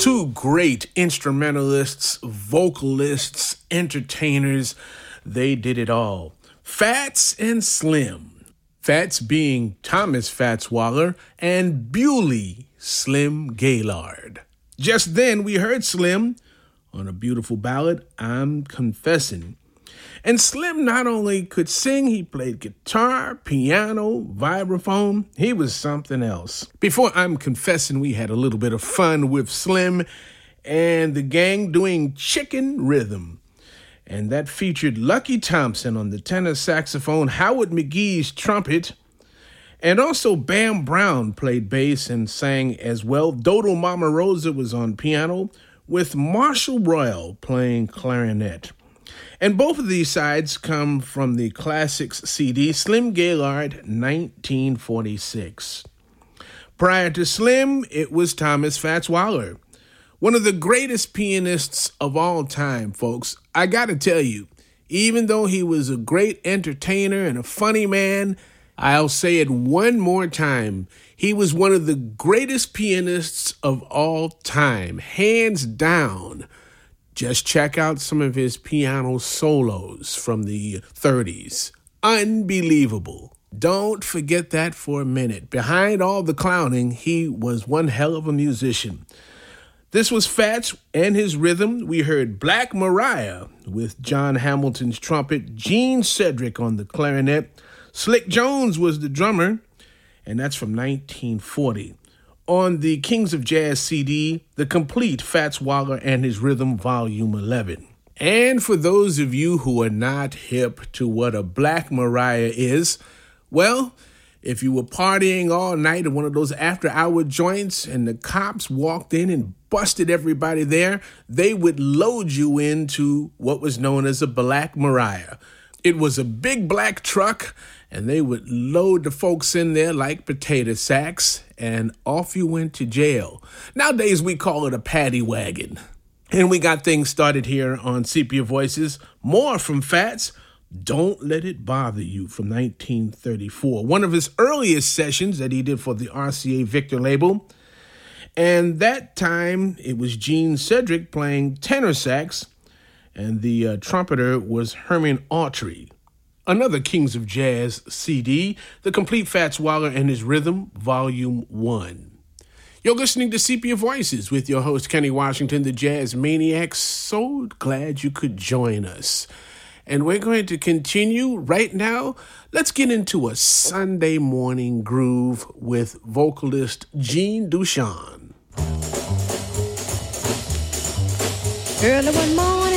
Two great instrumentalists, vocalists, entertainers. They did it all. Fats and Slim. Fats being Thomas Fats Waller and Bewley Slim Gaillard. Just then we heard Slim on a beautiful ballad, I'm Confessing. And Slim not only could sing, he played guitar, piano, vibraphone. He was something else. Before I'm Confessing, we had a little bit of fun with Slim and the gang doing Chicken Rhythm. And that featured Lucky Thompson on the tenor saxophone, Howard McGee's trumpet, and also Bam Brown played bass and sang as well. Dodo Mama Rosa was on piano, with Marshall Royal playing clarinet. And both of these sides come from the Classics CD, Slim Gaillard, 1946. Prior to Slim, it was Thomas Fats Waller, one of the greatest pianists of all time, folks. I gotta tell you, even though he was a great entertainer and a funny man, I'll say it one more time, he was one of the greatest pianists of all time, hands down. Just check out some of his piano solos from the 30s. Unbelievable. Don't forget that for a minute. Behind all the clowning, he was one hell of a musician. This was Fats and his rhythm. We heard Black Mariah with John Hamilton's trumpet, Gene Cedric on the clarinet. Slick Jones was the drummer, and that's from 1940. On the Kings of Jazz CD, the complete Fats Waller and His Rhythm, Volume 11. And for those of you who are not hip to what a Black Mariah is, well, if you were partying all night at one of those after-hour joints and the cops walked in and busted everybody there, they would load you into what was known as a Black Mariah. It was a big black truck, and they would load the folks in there like potato sacks, and off you went to jail. Nowadays, we call it a paddy wagon. And we got things started here on Sepia Voices. More from Fats, Don't Let It Bother You from 1934. One of his earliest sessions that he did for the RCA Victor label. And that time, it was Gene Cedric playing tenor sax, and the trumpeter was Herman Autry. Another Kings of Jazz CD, the complete Fats Waller and His Rhythm, Volume 1. You're listening to Sepia Voices with your host, Kenny Washington, the Jazz Maniac. So glad you could join us. And we're going to continue right now. Let's get into a Sunday morning groove with vocalist Jean Duchan. Early one morning.